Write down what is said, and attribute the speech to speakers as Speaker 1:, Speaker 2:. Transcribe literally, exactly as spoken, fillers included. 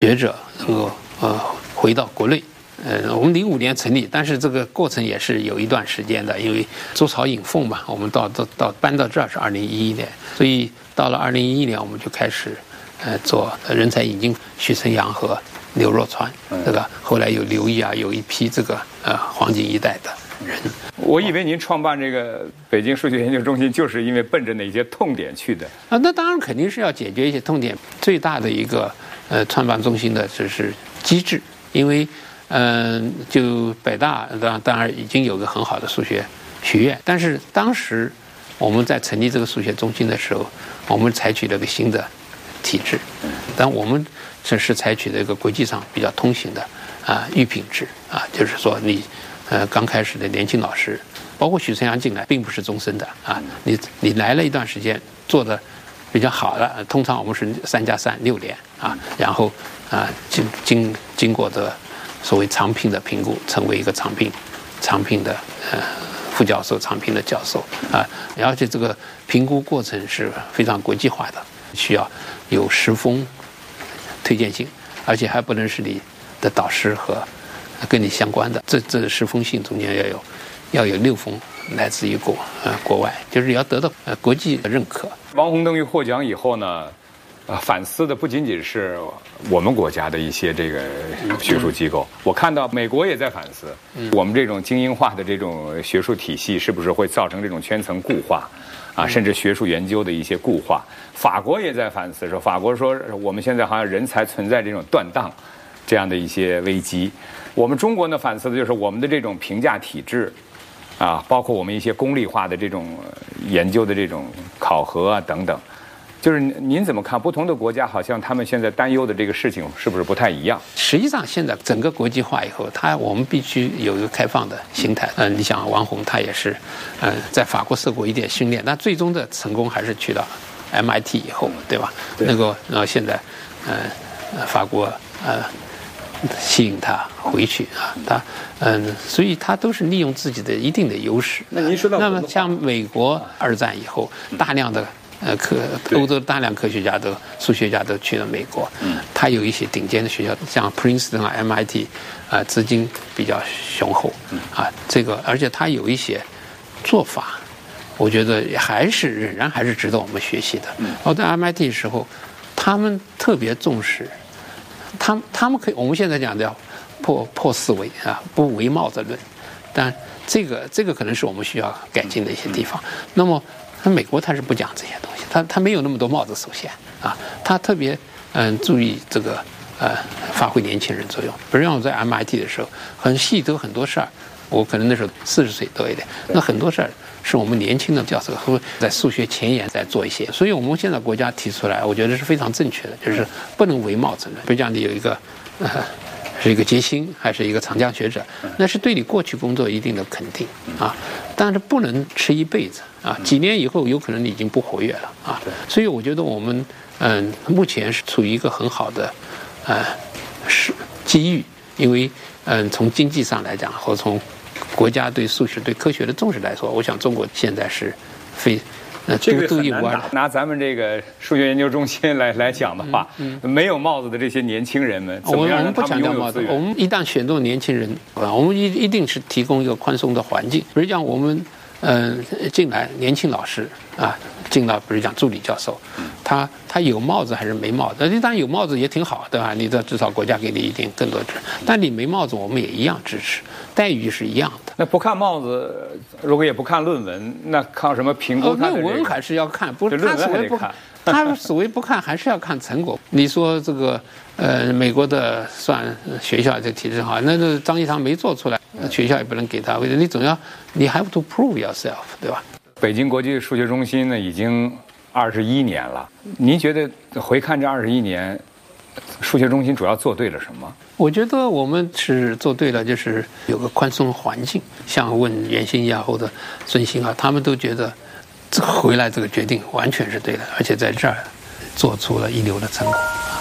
Speaker 1: 学者能够呃回到国内。呃，我们零五年成立，但是这个过程也是有一段时间的，因为周朝引凤嘛，我们到到到搬到这儿是二零一一年，所以到了二零一一年我们就开始呃做人才引进，许承阳和刘若川，这个后来有刘毅啊，有一批这个呃黄金一代的人。
Speaker 2: 我以为您创办这个北京数学研究中心，就是因为奔着哪些痛点去的
Speaker 1: 啊？那当然肯定是要解决一些痛点。最大的一个呃创办中心的就是机制，因为。嗯，就北大当当然已经有个很好的数学学院，但是当时我们在成立这个数学中心的时候，我们采取了个新的体制，但我们这是采取了一个国际上比较通行的啊预聘制啊，就是说你呃刚开始的年轻老师，包括许承阳进来，并不是终身的啊，你你来了一段时间做的比较好了，通常我们是三加三六年啊，然后啊经经经过的。所谓长聘的评估，成为一个长聘、长聘的呃副教授、长聘的教授啊，而且这个评估过程是非常国际化的，需要有十封推荐信，而且还不能是你的导师和跟你相关的，这这十封信中间要有要有六封来自于国呃国外，就是要得到呃国际的认可。
Speaker 2: 王洪登玉获奖以后呢？呃，反思的不仅仅是我们国家的一些这个学术机构，我看到美国也在反思，我们这种精英化的这种学术体系是不是会造成这种圈层固化，啊，甚至学术研究的一些固化。法国也在反思，说法国说我们现在好像人才存在这种断档这样的一些危机。我们中国呢反思的就是我们的这种评价体制，啊，包括我们一些功利化的这种研究的这种考核啊等等。就是您怎么看？不同的国家好像他们现在担忧的这个事情是不是不太一样？
Speaker 1: 实际上，现在整个国际化以后，它我们必须有一个开放的心态。嗯、呃，你想王洪他也是，呃，在法国受过一点训练，但最终的成功还是去到 M I T 以后，对吧？对那个然后现在，呃，法国呃吸引他回去啊，他嗯、呃，所以他都是利用自己的一定的优势。
Speaker 2: 那您说到
Speaker 1: 那么像美国二战以后，大量的。呃，科欧洲大量科学家都、数学家都去了美国。嗯，他有一些顶尖的学校，像 Princeton 啊、M I T， 啊、呃，资金比较雄厚。嗯，啊，这个而且他有一些做法，我觉得还是仍然还是值得我们学习的。嗯，我在 M I T 的时候，他们特别重视，他们他们可以我们现在讲的破破思维啊，不唯帽子论，但这个这个可能是我们需要改进的一些地方。那么。那美国他是不讲这些东西，他他没有那么多帽子，首先啊，他特别嗯注意这个呃发挥年轻人作用。比如像我在 M I T 的时候，很细都很多事儿，我可能那时候四十岁多一点，那很多事儿是我们年轻的教授会在数学前沿在做一些，所以我们现在国家提出来，我觉得是非常正确的，就是不能唯帽子论。比如讲你有一个呃。是一个杰星还是一个长江学者，那是对你过去工作一定的肯定啊，但是不能吃一辈子啊，几年以后有可能你已经不活跃了啊，所以我觉得我们嗯目前是处于一个很好的呃是机遇，因为嗯从经济上来讲和从国家对数学对科学的重视来说，我想中国现在是非。
Speaker 2: 那这个很难打。拿咱们这个数学研究中心来来讲的话，嗯嗯、没有帽子的这些年轻人们，怎么样让他们拥有资源？
Speaker 1: 我们一旦选中年轻人，我们一一定是提供一个宽松的环境。比如讲，我们嗯、呃、进来年轻老师啊，进到比如讲助理教授，他他有帽子还是没帽子？当然有帽子也挺好，对吧？你这至少国家给你一点更多支持。但你没帽子，我们也一样支持，待遇是一样的。
Speaker 2: 那不看帽子，如果也不看论文，那靠什么评估他的、这个？
Speaker 1: 论文还是要看，不是
Speaker 2: 他所谓不看，
Speaker 1: 他所谓不看还是要看成果。你说这个呃，美国的算学校这体制好，那这张一堂没做出来，学校也不能给他，为了你总要你 have to prove yourself， 对吧？
Speaker 2: 北京国际数学中心呢，已经二十一年了。您觉得回看这二十一年，数学中心主要做对了什么？
Speaker 1: 我觉得我们是做对了，就是有个宽松环境。像问袁兴义啊或者孙兴啊，他们都觉得这回来这个决定完全是对的，而且在这儿做出了一流的成果。